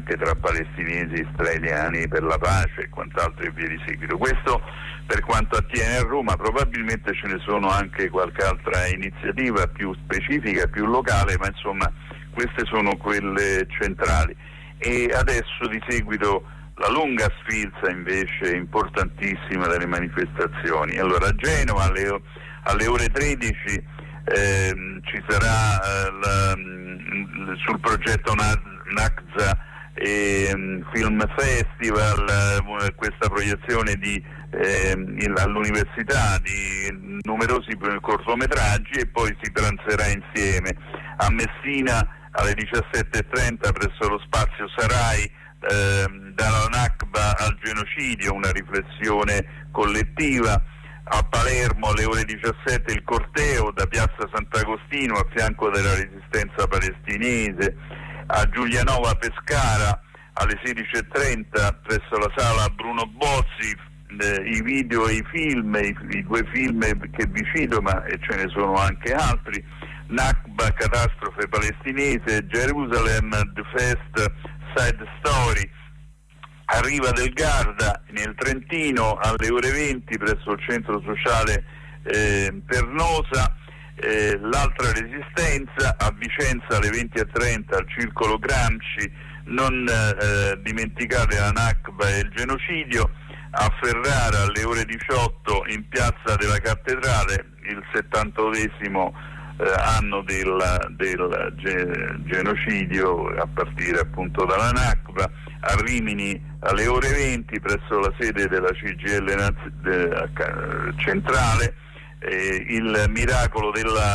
anche tra palestinesi e israeliani per la pace e quant'altro e via di seguito. Questo per quanto attiene a Roma. Probabilmente ce ne sono anche qualche altra iniziativa più specifica, più locale, ma insomma queste sono quelle centrali. E adesso di seguito la lunga sfilza invece importantissima delle manifestazioni. Allora a Genova alle ore 13 ci sarà sul progetto NACSA Film Festival, questa proiezione all'università di numerosi cortometraggi, e poi si pranzerà insieme. A Messina alle 17:30 presso lo spazio Sarai, dalla Nakba al genocidio, una riflessione collettiva. A Palermo alle ore 17 il corteo da Piazza Sant'Agostino a fianco della resistenza palestinese. A Giulianova Pescara alle 16:30 presso la sala Bruno Bozzi, i video e i film, i due film che vi cito, ma ce ne sono anche altri: Nakba, catastrofe palestinese, Jerusalem, The Fest, Side Story. A Riva del Garda nel Trentino alle ore 20 presso il centro sociale Pernosa, l'altra resistenza. A Vicenza alle 20:30 al circolo Gramsci. Non dimenticate la Nakba e il genocidio. A Ferrara alle ore 18 in piazza della Cattedrale il 70° anno del genocidio, a partire appunto dalla Nakba. A Rimini alle ore 20 presso la sede della CGIL centrale, il miracolo della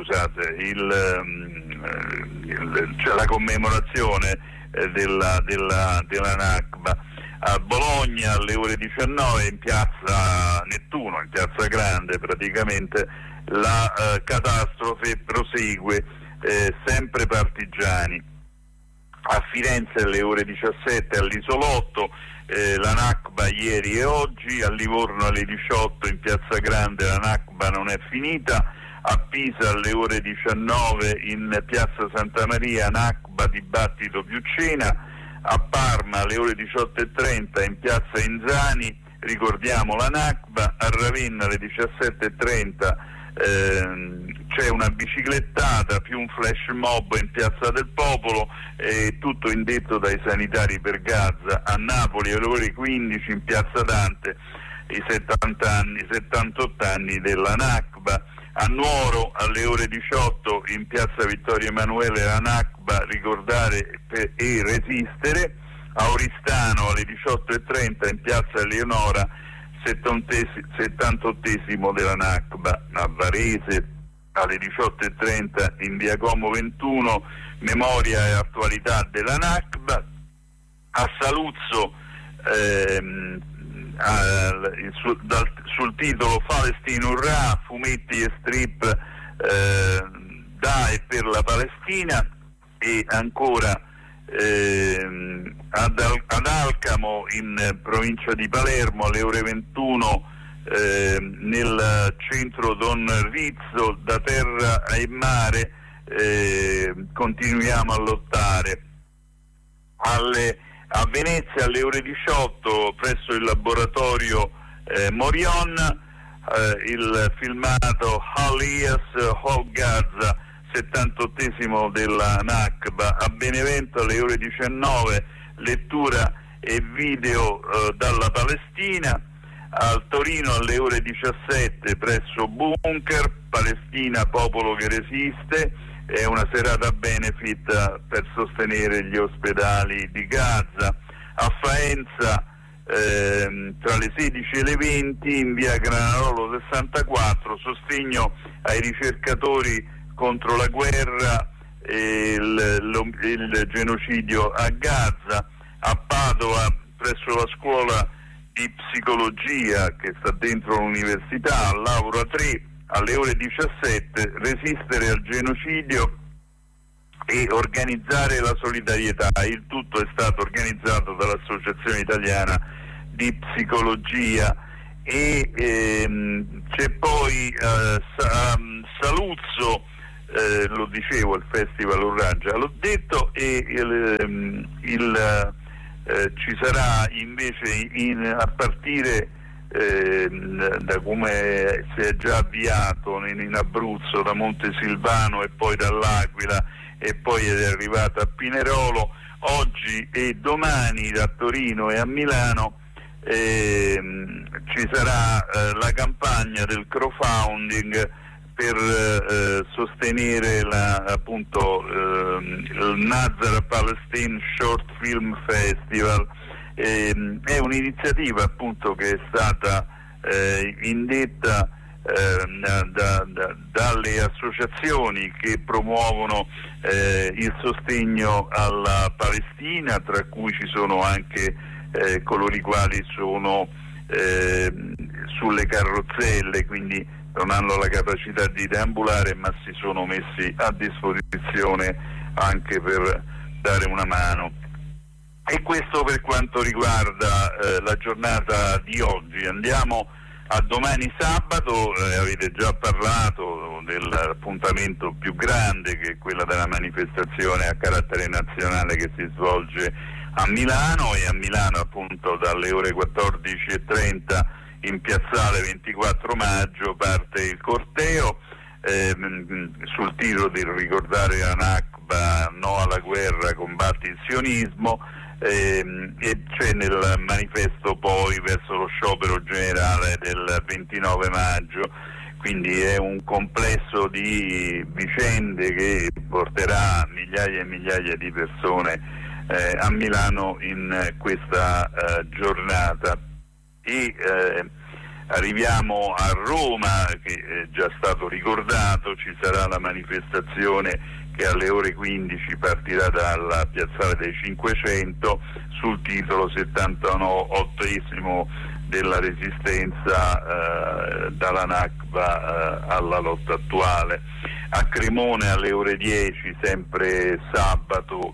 c'è la commemorazione della Nakba. A Bologna alle ore 19 in piazza Nettuno, in piazza Grande praticamente, la catastrofe prosegue, sempre partigiani. A Firenze alle ore 17 all'Isolotto, la Nakba ieri e oggi. A Livorno alle 18 in piazza Grande la Nakba non è finita. A Pisa alle ore 19 in piazza Santa Maria Nakba, dibattito più cena. A Parma alle ore 18:30 in piazza Inzani, ricordiamo la Nakba. A Ravenna alle 17:30 c'è una biciclettata più un flash mob in piazza del Popolo, tutto indetto dai sanitari per Gaza. A Napoli alle ore 15 in piazza Dante i 78 anni della Nakba. A Nuoro alle ore 18 in piazza Vittorio Emanuele la Nakba, ricordare e resistere. A Oristano alle 18:30 in piazza Eleonora 78° della Nakba. A Varese alle 18:30 in via Como 21 memoria e attualità della Nakba. A Saluzzo sul titolo Palestine Urrà, fumetti e strip da e per la Palestina. E ancora ad Alcamo in provincia di Palermo alle ore 21 nel centro Don Rizzo, da terra e mare continuiamo a lottare. A Venezia alle ore 18 presso il laboratorio Morion il filmato Alias Hol Gaza, 78° della Nakba. A Benevento alle ore 19 lettura e video dalla Palestina. Al Torino alle ore 17 presso Bunker, Palestina, popolo che resiste. È una serata benefit per sostenere gli ospedali di Gaza. A Faenza tra le 16 e le 20 in via Granarolo 64 sostegno ai ricercatori contro la guerra e il genocidio a Gaza. A Padova presso la scuola di psicologia che sta dentro l'università, all'Aura 3 alle ore 17 resistere al genocidio e organizzare la solidarietà. Il tutto è stato organizzato dall'Associazione Italiana di Psicologia. E c'è poi Saluzzo lo dicevo, il Festival Urraggia, l'ho detto, e ci sarà invece a partire da come si è già avviato in Abruzzo, da Montesilvano e poi dall'Aquila e poi è arrivato a Pinerolo, oggi e domani da Torino e a Milano ci sarà la campagna del crowdfunding per sostenere il Nazareth Palestine Short Film Festival. È un'iniziativa appunto che è stata indetta dalle associazioni che promuovono il sostegno alla Palestina, tra cui ci sono anche coloro i quali sono sulle carrozzelle, quindi non hanno la capacità di deambulare, ma si sono messi a disposizione anche per dare una mano. E questo per quanto riguarda la giornata di oggi. Andiamo a domani sabato, avete già parlato dell'appuntamento più grande, che è quella della manifestazione a carattere nazionale che si svolge a Milano, e a Milano appunto dalle ore 14:30 in piazzale 24 maggio parte il corteo sul titolo di ricordare la Nakba, no alla guerra, combatti il sionismo, e c'è nel manifesto poi verso lo sciopero generale del 29 maggio, quindi è un complesso di vicende che porterà migliaia e migliaia di persone a Milano in questa giornata. E arriviamo a Roma, che è già stato ricordato, ci sarà la manifestazione che alle ore 15 partirà dalla piazzale dei 500 sul titolo 78esimo della resistenza dalla Nakba alla lotta attuale. A Cremone alle ore 10, sempre sabato,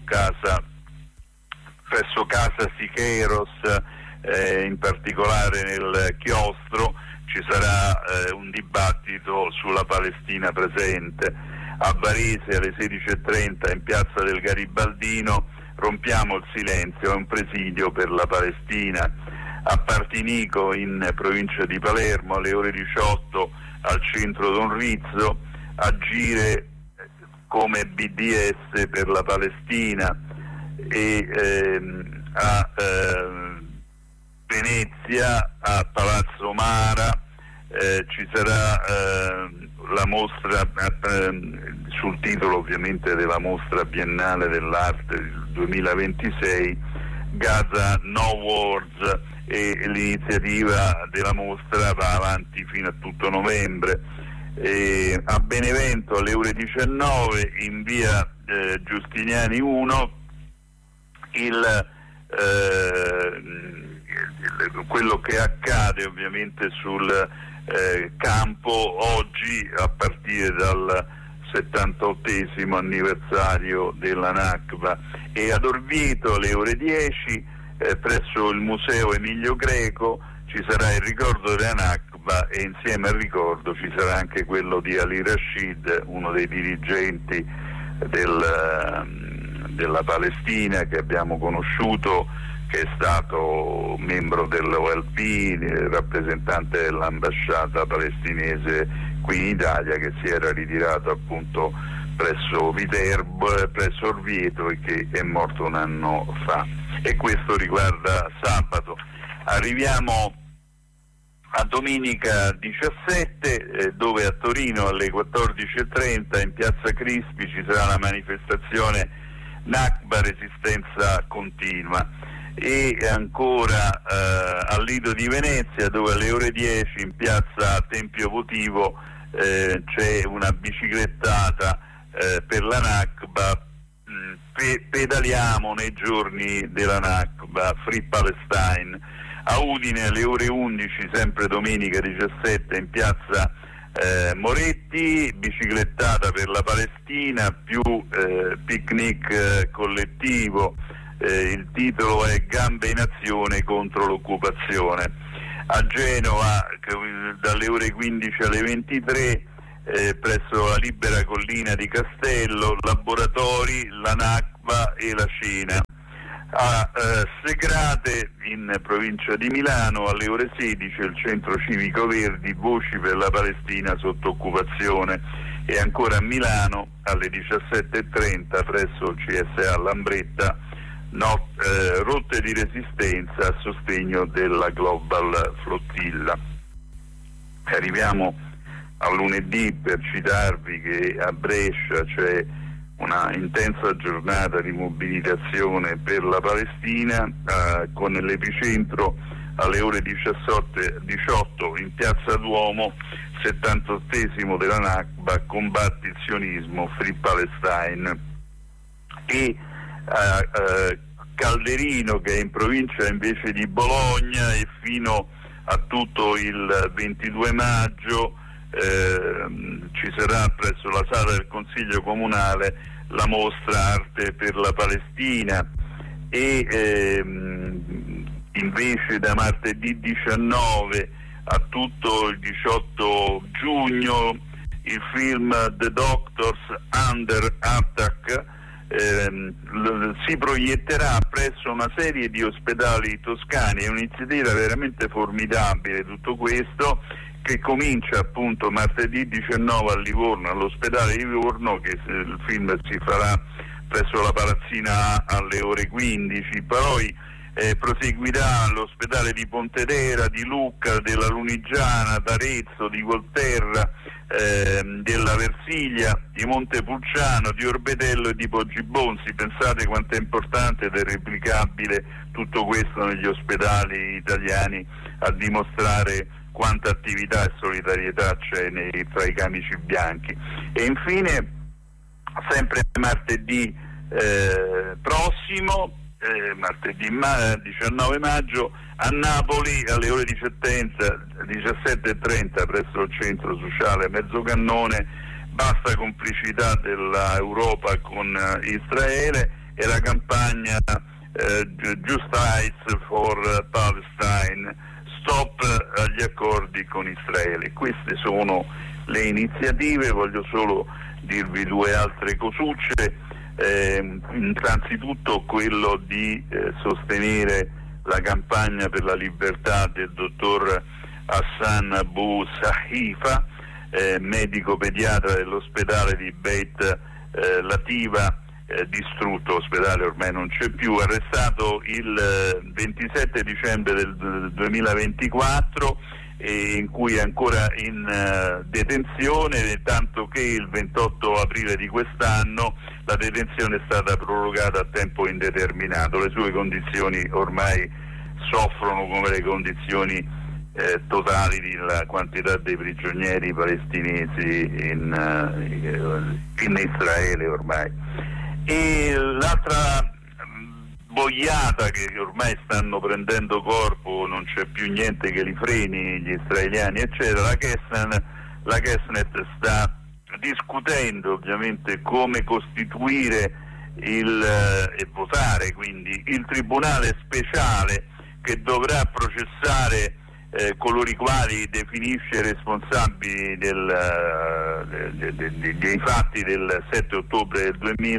presso casa Sicheros, in particolare nel chiostro, ci sarà un dibattito sulla Palestina presente. A Varese alle 16:30 in piazza del Garibaldino rompiamo il silenzio, è un presidio per la Palestina. A Partinico in provincia di Palermo alle ore 18 al centro Don Rizzo, agire come BDS per la Palestina. E a Venezia, a Palazzo Mara, ci sarà la mostra sul titolo ovviamente della mostra biennale dell'arte del 2026, Gaza No Wars, e l'iniziativa della mostra va avanti fino a tutto novembre. A Benevento alle ore 19 in via Giustiniani 1 quello che accade ovviamente sul campo oggi a partire dal 78esimo anniversario della Nakba. E ad Orvieto alle ore 10 presso il Museo Emilio Greco ci sarà il ricordo della Nakba, e insieme al ricordo ci sarà anche quello di Ali Rashid, uno dei dirigenti della Palestina che abbiamo conosciuto, che è stato membro dell'OLP, rappresentante dell'ambasciata palestinese qui in Italia, che si era ritirato appunto presso Viterbo, presso Orvieto, e che è morto un anno fa. E questo riguarda sabato. Arriviamo a domenica 17, dove a Torino alle 14:30 in piazza Crispi ci sarà la manifestazione Nakba Resistenza Continua. E ancora al Lido di Venezia, dove alle ore 10 in piazza Tempio Votivo c'è una biciclettata per la Nakba. Pedaliamo nei giorni della Nakba, Free Palestine. A Udine alle ore 11, sempre domenica 17, in piazza Moretti, biciclettata per la Palestina più picnic collettivo. Il titolo è Gambe in azione contro l'occupazione. A Genova dalle ore 15 alle 23 presso la Libera Collina di Castello, laboratori, la Nakba e la Cena. A Segrate, in provincia di Milano, alle ore 16 il Centro Civico Verdi, Voci per la Palestina sotto occupazione, e ancora a Milano alle 17:30 presso il CSA Lambretta, rotte di resistenza a sostegno della Global Flottilla. Arriviamo a lunedì per citarvi che a Brescia c'è una intensa giornata di mobilitazione per la Palestina, con l'epicentro alle ore 18 in Piazza Duomo, 78esimo della Nakba, combatti il sionismo, Free Palestine. E Calderino, che è in provincia invece di Bologna, e fino a tutto il 22 maggio ci sarà presso la sala del Consiglio Comunale la mostra Arte per la Palestina. E invece da martedì 19 a tutto il 18 giugno il film The Doctors Under Attack si proietterà presso una serie di ospedali toscani. È un'iniziativa veramente formidabile tutto questo, che comincia appunto martedì 19 a Livorno, all'ospedale di Livorno, che il film si farà presso la Palazzina A alle ore 15, poi proseguirà all'ospedale di Pontedera, di Lucca, della Lunigiana, d'Arezzo, di Volterra, della Versiglia, di Montepulciano, di Orbetello e di Poggibonsi. Pensate quanto è importante ed è replicabile tutto questo negli ospedali italiani, a dimostrare quanta attività e solidarietà c'è tra i camici bianchi. E infine, sempre martedì prossimo, martedì 19 maggio, a Napoli alle ore 17:30 presso il centro sociale Mezzocannone, basta complicità dell'Europa con Israele e la campagna Justice for Palestine, stop agli accordi con Israele. Queste sono le iniziative. Voglio solo dirvi due altre cosucce. Innanzitutto quello di sostenere la campagna per la libertà del dottor Hassan Abu Sahifa, medico pediatra dell'ospedale di Beit Lativa, distrutto, ospedale ormai non c'è più, arrestato il 27 dicembre del 2024, in cui è ancora in detenzione, tanto che il 28 aprile di quest'anno la detenzione è stata prorogata a tempo indeterminato. Le sue condizioni ormai soffrono come le condizioni totali della quantità dei prigionieri palestinesi in Israele ormai. E l'altra boiata che ormai stanno prendendo corpo, non c'è più niente che li freni, gli israeliani eccetera, la Knesset sta discutendo ovviamente come costituire e votare quindi il tribunale speciale che dovrà processare coloro i quali definisce responsabili dei fatti del 7 ottobre del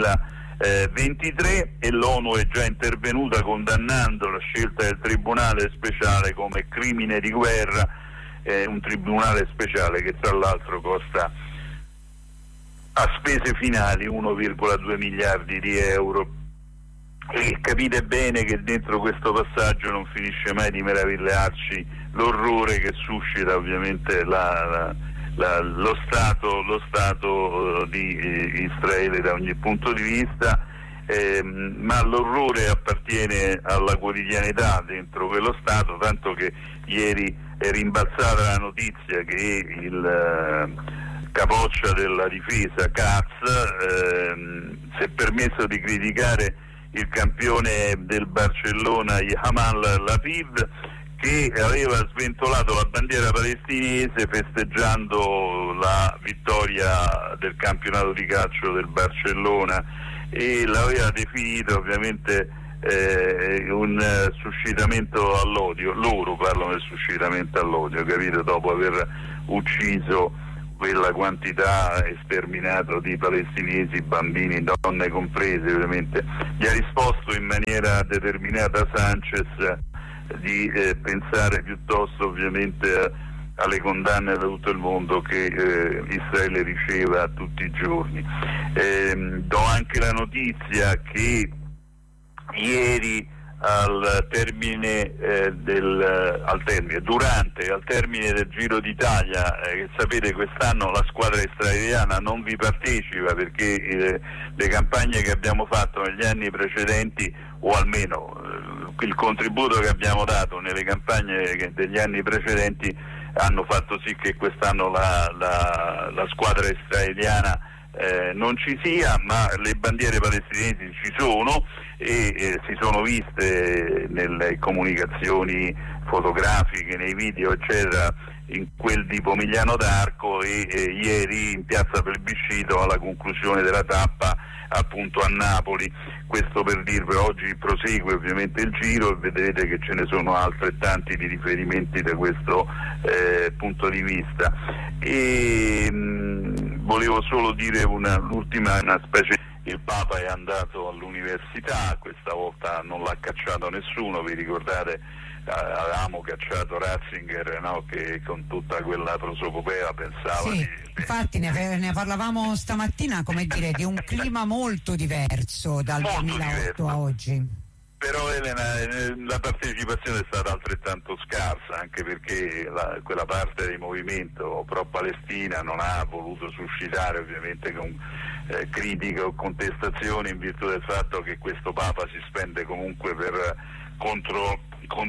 2023, e l'ONU è già intervenuta condannando la scelta del tribunale speciale come crimine di guerra, un tribunale speciale che tra l'altro costa a spese finali 1,2 miliardi di euro. E capite bene che dentro questo passaggio non finisce mai di meravigliarci l'orrore che suscita ovviamente lo Stato di Israele da ogni punto di vista, ma l'orrore appartiene alla quotidianità dentro quello Stato, tanto che ieri è rimbalzata la notizia che il capoccia della difesa Katz si è permesso di criticare il campione del Barcellona Yamal Lapid, che aveva sventolato la bandiera palestinese festeggiando la vittoria del campionato di calcio del Barcellona, e l'aveva definito ovviamente un suscitamento all'odio. Loro parlano del suscitamento all'odio, capito? Dopo aver ucciso quella quantità sterminata di palestinesi, bambini, donne comprese, ovviamente. Gli ha risposto in maniera determinata Sanchez di pensare piuttosto ovviamente alle condanne da tutto il mondo che Israele riceva tutti i giorni. Do anche la notizia che ieri al termine del Giro d'Italia, che sapete quest'anno la squadra israeliana non vi partecipa perché le campagne che abbiamo fatto negli anni precedenti, o almeno il contributo che abbiamo dato nelle campagne degli anni precedenti, hanno fatto sì che quest'anno la squadra israeliana non ci sia, ma le bandiere palestinesi ci sono e si sono viste nelle comunicazioni fotografiche, nei video eccetera, in quel di Pomigliano d'Arco e ieri in piazza Plebiscito alla conclusione della tappa appunto a Napoli. Questo per dirvi, oggi prosegue ovviamente il giro e vedrete che ce ne sono altrettanti di riferimenti da questo punto di vista. E volevo solo dire una specie. Il Papa è andato all'università, questa volta non l'ha cacciato nessuno, vi ricordate avevamo cacciato Ratzinger, no? Che con tutta quella prosopopea pensava sì, infatti ne parlavamo stamattina, come dire, di un clima molto diverso dal 2008 a oggi. Però Elena, la partecipazione è stata altrettanto scarsa, anche perché quella parte del movimento pro-Palestina non ha voluto suscitare ovviamente critiche o contestazioni in virtù del fatto che questo Papa si spende comunque contro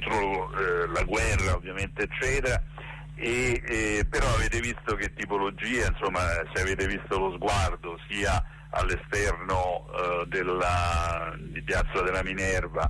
la guerra ovviamente eccetera, però avete visto che tipologia, insomma, se avete visto lo sguardo sia all'esterno di Piazza della Minerva,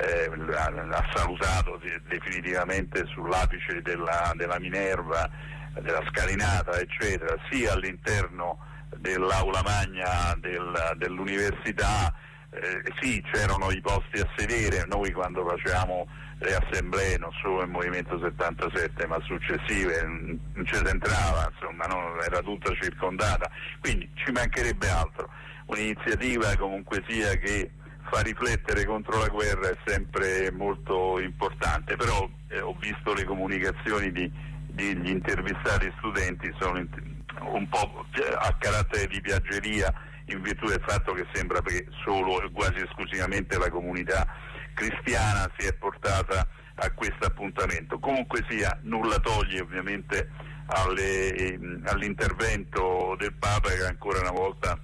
ha salutato definitivamente sull'apice della Minerva, della scalinata eccetera, sia all'interno dell'aula magna dell'università. Sì, c'erano i posti a sedere, noi quando facevamo le assemblee, non solo nel Movimento 77 ma successive, non ci si entrava, insomma, no? Era tutta circondata, quindi ci mancherebbe altro. Un'iniziativa comunque sia che fa riflettere contro la guerra è sempre molto importante, però ho visto le comunicazioni degli intervistati studenti, sono un po' a carattere di piaggeria, in virtù del fatto che sembra che solo e quasi esclusivamente la comunità cristiana si è portata a questo appuntamento. Comunque sia, nulla toglie ovviamente all'intervento del Papa, che ancora una volta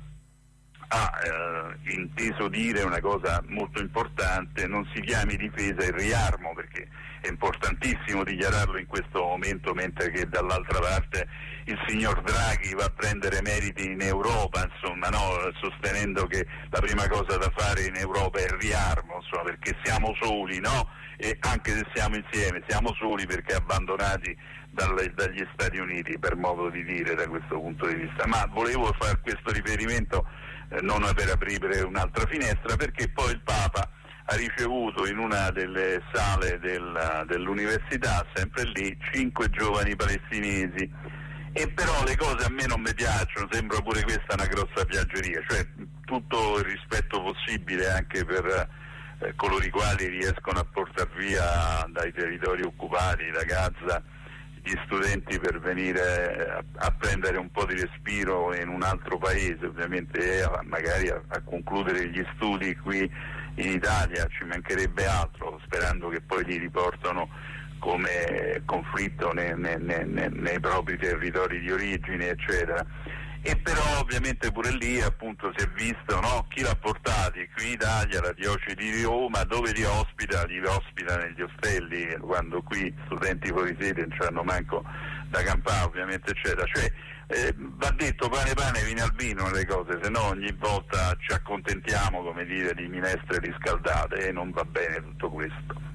ha inteso dire una cosa molto importante: non si chiami difesa il riarmo, perché è importantissimo dichiararlo in questo momento, mentre che dall'altra parte il signor Draghi va a prendere meriti in Europa, insomma, no? Sostenendo che la prima cosa da fare in Europa è il riarmo, insomma, perché siamo soli, no? E anche se siamo insieme siamo soli perché abbandonati dagli Stati Uniti, per modo di dire, da questo punto di vista. Ma volevo fare questo riferimento non per aprire un'altra finestra, perché poi il Papa ha ricevuto in una delle sale dell'università, sempre lì, 5 giovani palestinesi, e però le cose a me non mi piacciono, sembra pure questa una grossa piaggeria, cioè tutto il rispetto possibile anche per coloro i quali riescono a portare via dai territori occupati, da Gaza, gli studenti per venire a prendere un po' di respiro in un altro paese, ovviamente magari a concludere gli studi qui in Italia, ci mancherebbe altro, sperando che poi li riportano come conflitto nei propri territori di origine eccetera. E però ovviamente pure lì appunto si è visto, no? Chi l'ha portati qui in Italia, la diocesi di Roma, dove li ospita negli ostelli, quando qui studenti fuori sede non c'hanno manco da campare ovviamente eccetera. Cioè va detto pane vino al vino nelle cose, se no ogni volta ci accontentiamo, come dire, di minestre riscaldate, e non va bene tutto questo.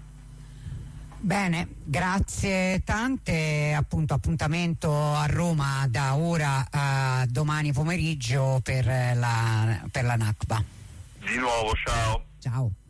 Bene, grazie tante, appuntamento a Roma da ora a domani pomeriggio per la Nakba. Di nuovo, ciao. Ciao.